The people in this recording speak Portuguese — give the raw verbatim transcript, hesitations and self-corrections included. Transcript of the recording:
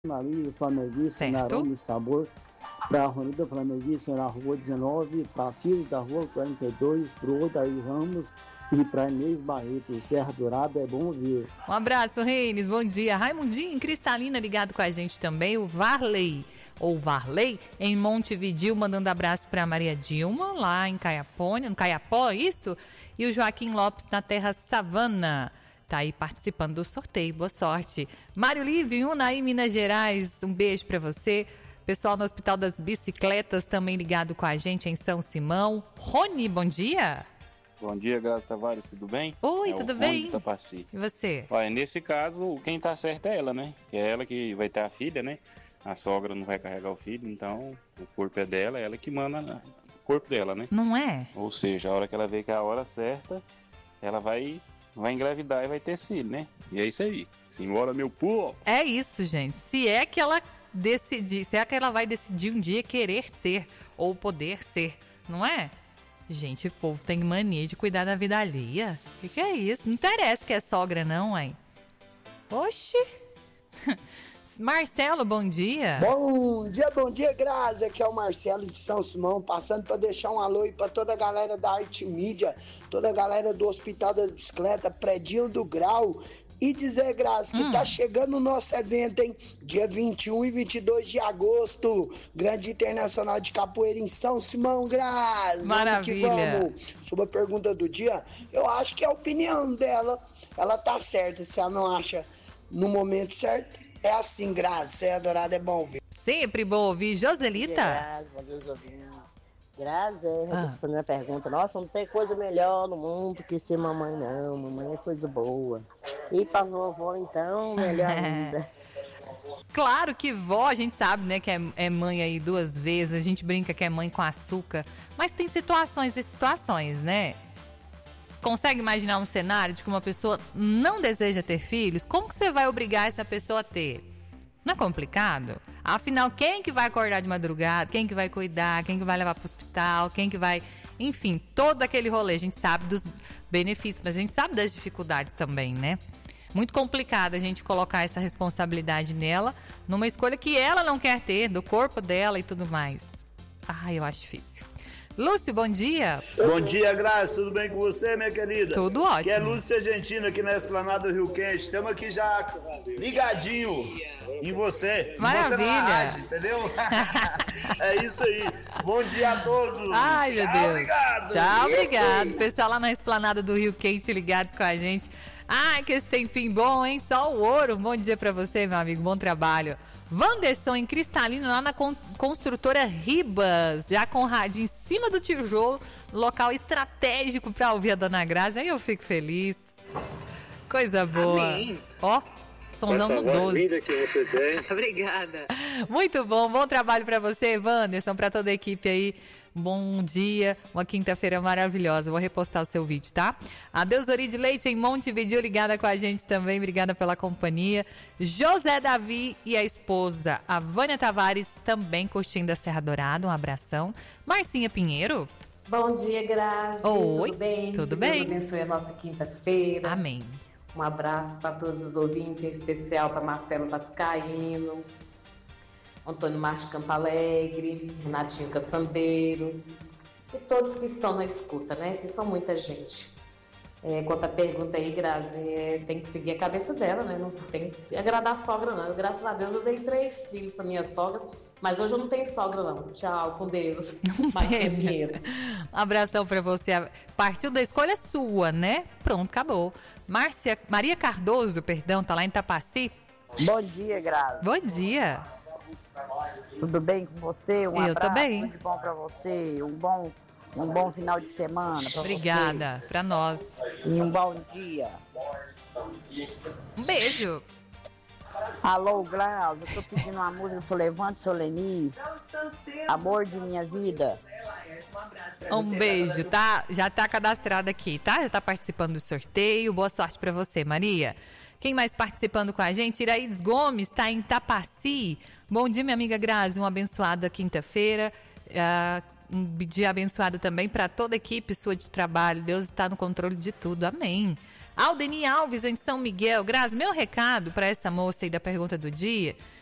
Maria, flamenguista, na Aroma e Sabor, para a Ronilda Flamenguista na rua dezenove, para Ciro da rua quarenta e dois, para o Odair Ramos e para Inês Barreto, Serra Dourada, é bom ouvir. Um abraço, Reines, bom dia. Raimundinho em Cristalina ligado com a gente também, o Varley, ou Varley, em Montevidéu, mandando abraço para Maria Dilma, lá em Caiapônia, no Caiapó, isso? E o Joaquim Lopes na Terra Savana. Tá aí participando do sorteio, boa sorte. Mário Lívio, Unaí, Minas Gerais, um beijo para você. Pessoal no Hospital das Bicicletas também ligado com a gente em São Simão. Rony, bom dia. Bom dia, Graça Tavares, tudo bem? Oi, é tudo o bem? Tapaci. E você? Olha, nesse caso, quem tá certo é ela, né? Que é ela que vai ter a filha, né? A sogra não vai carregar o filho, então o corpo é dela, é ela que manda no corpo dela, né? Não é? Ou seja, a hora que ela vê que é a hora certa, ela vai... vai engravidar e vai ter filho, né? E é isso aí. Senhora, meu povo! É isso, gente. Se é que ela decidir, se é que ela vai decidir um dia querer ser ou poder ser, não é? Gente, o povo tem mania de cuidar da vida alheia. O que, que é isso? Não interessa que é sogra, não, hein? Oxi! Marcelo, bom dia. Bom dia, bom dia, Grazi. Aqui é o Marcelo de São Simão, passando para deixar um alô aí para toda a galera da Arte Mídia, toda a galera do Hospital das Bicicletas, Predinho do Grau. E dizer, Grazi, que hum. tá chegando o nosso evento, hein? Dia vinte e um e vinte e dois de agosto, Grande Internacional de Capoeira em São Simão, Grazi. Maravilha. Vamos que vamos. Sobre a pergunta do dia, eu acho que é a opinião dela. Ela tá certa, se ela não acha no momento certo. É assim, Grazi, Serra Dourada é bom ouvir. Sempre bom ouvir. Joselita. Grazi, bom dia, ouvintes. Grazi, é, ah. respondendo a pergunta, nossa, não tem coisa melhor no mundo que ser mamãe, não. Mamãe é coisa boa. E para as vovó, então, melhor ainda. Claro que vó, a gente sabe, né, que é, é mãe aí duas vezes, a gente brinca que é mãe com açúcar, mas tem situações e situações, né? Consegue imaginar um cenário de que uma pessoa não deseja ter filhos? Como que você vai obrigar essa pessoa a ter? Não é complicado? Afinal, quem que vai acordar de madrugada? Quem que vai cuidar? Quem que vai levar para o hospital? Quem que vai... Enfim, todo aquele rolê. A gente sabe dos benefícios, mas a gente sabe das dificuldades também, né? Muito complicado a gente colocar essa responsabilidade nela, numa escolha que ela não quer ter, do corpo dela e tudo mais. Ah, eu acho difícil. Lúcio, bom dia. Bom dia, Graça. Tudo bem com você, minha querida? Tudo ótimo. Aqui é Lúcio Argentino, aqui na Esplanada do Rio Quente. Estamos aqui já ligadinho em você. Maravilha. Em você na rádio, entendeu? É isso aí. Bom dia a todos. Ai, meu Deus. Tchau, obrigado. Tchau, obrigado. Pessoal lá na Esplanada do Rio Quente ligados com a gente. Ai, que esse tempinho bom, hein? Só o ouro. Um bom dia pra você, meu amigo. Bom trabalho. Wanderson em Cristalino, lá na construtora Ribas, já com o rádio em cima do tijolo, local estratégico para ouvir a Dona Grazi. Aí eu fico feliz. Coisa boa. Amém. Ó, somzão no doze. Que você tem. Obrigada. Muito bom, bom trabalho para você, Wanderson, para toda a equipe aí. Bom dia, uma quinta-feira maravilhosa. Vou repostar o seu vídeo, tá? A Deusori de Leite em Montevidéu ligada com a gente também. Obrigada pela companhia. José Davi e a esposa, a Vânia Tavares, também curtindo a Serra Dourada. Um abração. Marcinha Pinheiro. Bom dia, Grazi. Oi, tudo bem? Tudo que bem. Deus abençoe a nossa quinta-feira. Amém. Um abraço para todos os ouvintes, em especial para Marcelo Vascaíno, Antônio Márcio Campo Alegre, Renatinho Caçambeiro e todos que estão na escuta, né? Que são muita gente. É, quanto à pergunta aí, Grazi, é, tem que seguir a cabeça dela, né? Não tem que agradar a sogra, não. Eu, graças a Deus, eu dei três filhos para minha sogra, mas hoje eu não tenho sogra, não. Tchau, com Deus. Um beijo. Um abração para você. Partiu da escolha sua, né? Pronto, acabou. Márcia, Maria Cardoso, perdão, tá lá em Tapaci. Bom dia, Grazi. Bom dia. Tudo bem com você? Um Eu abraço, tô bem. Tudo de bom pra você, um bom, um bom final de semana pra Obrigada, você. pra nós. E um bom dia. Um beijo. Alô, Glaucio, eu tô pedindo uma música pro Levante Soleni, Amor de Minha Vida. Um beijo, tá? Já tá cadastrado aqui, tá? Já tá participando do sorteio. Boa sorte pra você, Maria. Quem mais participando com a gente? Iraídes Gomes, está em Tapaci. Bom dia, minha amiga Grazi. Uma abençoada quinta-feira. Uh, um dia abençoado também para toda a equipe sua de trabalho. Deus está no controle de tudo. Amém. Aldeni Alves, em São Miguel. Grazi, meu recado para essa moça aí da pergunta do dia